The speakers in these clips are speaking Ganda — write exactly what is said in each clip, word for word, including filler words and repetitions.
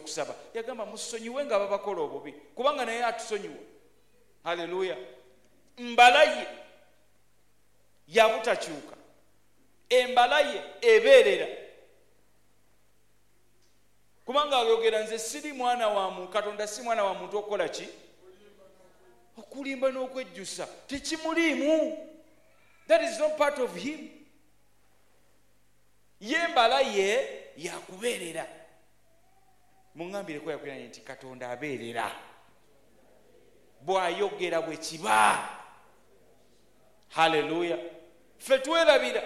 okusaba yagamba musonyiwe nga babakola obubi kubanga naye atusonyiwa. Haleluya. Mbala ye yabutakyuka, embala ye ebeerera kubanga ayogera nze siri mwana wa muntu, Katonda si mwana wa muntu okukola ki? Okulimba n'okwejjusa tekimuliimu. That is not part of him. Ye mbala ye yakubeerera. Muŋŋambireko yakwiranye nti Katonda abeerera, bw'ayogera bwe kiba. Haleluya. Ffe twerabira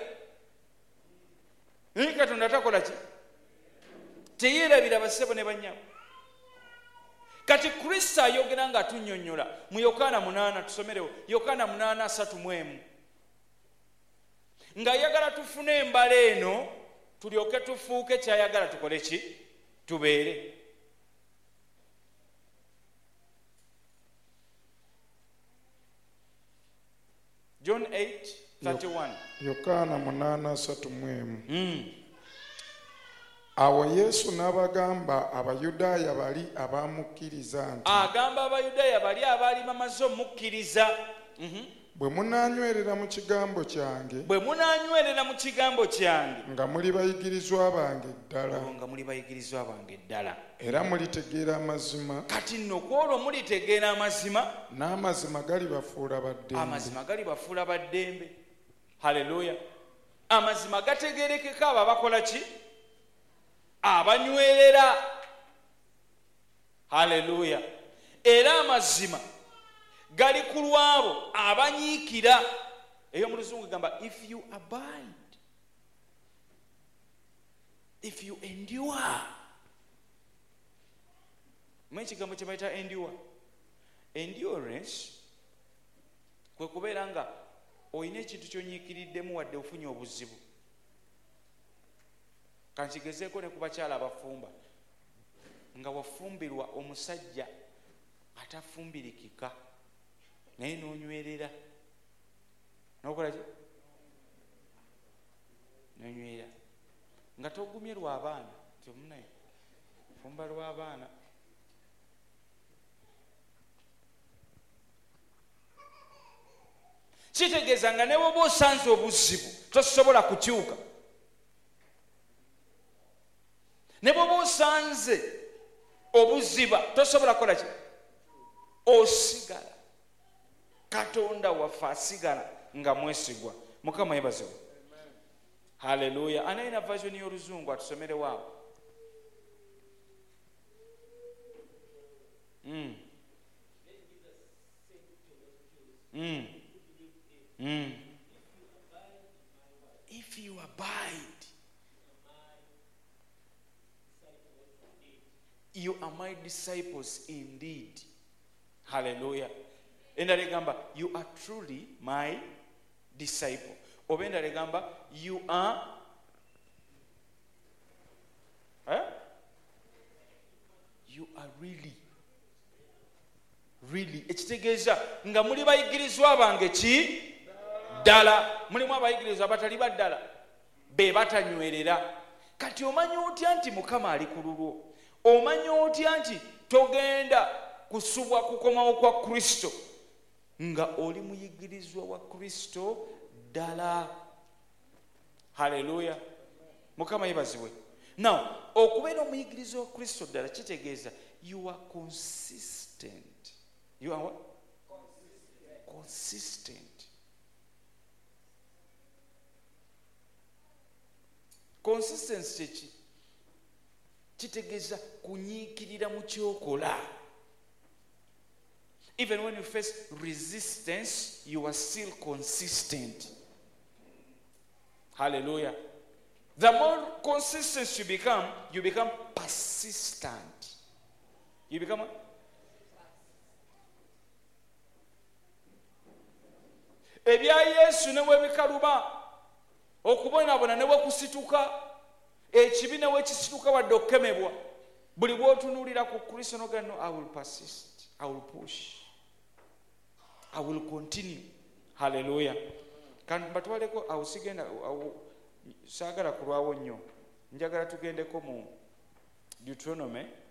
naye Katonda takola ki? Teyeerabira bassebo ne bannyabo. Kati Kristo ayogera nga atunnyonnyola mu Yokaana munaana, tusomerewo Yokaana munaana asatu mu emu, ng'ayagala tufune embala eno tulyoke tufuuke kyayagala tukole ki? Tubeere. John eight thirty-one. Yokaana munaana asatu mu emu. Mm. Awo Yesu n'abagamba Abayudaaya bali abamukkiriza nti, agamba Abayudaaya bali abaali bamaze omukkiriza, mm-hmm. bwe munaanywerera mu kigambo kyange, bwe munaanywerera mu kigambo kyange, nga muli bayigirizwa bange ddala, nga muli bayigirizwa bange ddala, era mulitegeera amazima. Kati nno kwolwo mulitegeera amazima, n'amazima galibafuula baddembe. Amazima galibafuula baddembe. Haleluya. Amazima gategeerekeka abo abakola ki? Abanywerera. Haleluya. Era amazima gali ku lwabo abanyiikira. Eyo mu Luzungu gamba if you abide, if you endure. Mwenye kigambo kye bayita endure. Endurance kwe kubeera nga oyina ekintu ky'onyiikiriddemu wadde ofunye obuzibu. Kankigezeeko ne ku bakyala abafumba, nga wafumbirwa omusajja atafumbirikika naye n'onywerera, n'okola ki? N'onywerera nga togumye lw'abaana, tyomunaye fumba lw'abaana. Kitegeeza nga ne bw'oba osanze obuzibu tosobola kukyuka, ne bw'oba osanze obuziba tosobola kukola ki? Osigala. Katonda waffe asigala nga mwesigwa. Mukama yebaziwe. Haleluya. Anaina version y'Oluzungu atusomerewo awo. Mm. Mm. Mm. If you abide, you are my disciples indeed. Hallelujah. Enda legamba, you are truly my disciple. Obenda legamba, you are eh? You are really really ekitegeeza nga muli bayigirizwa bange ki ddala. Mulimu abayigirizwa abatali baddala be batanywerera. Kati omanyi otya nti Mukama ali ku lulwo? Omanyi otya nti togenda kusubwa kukomawo kwa Kristo nga oli muyigirizwa wa Kristo ddala? Haleluya. Mukama yebaziwe. Now okubeera omuyigirizwa wa Kristo ddala kitegeeza you are consistent. You are what? Consistent. Consistent. Consistency ki? Kitegeeza kunyiikirira mu kyokola. Even when you face resistance, you are still consistent. Hallelujah. The more consistent you become, you become persistent. You become what? Ebya Yesu ne webikaluba okubonaabona ne wekusituka, ekibi ne wekisituka wadde okukemebwa, buli bw'otunuulira ku Kristo n'ogamba no, I will persist, I will push, I will continue. Hallelujah. Kandi batwaleko awo sigenda saagala kulwawo nnyo, njagala tugendeko mu Deuteronomy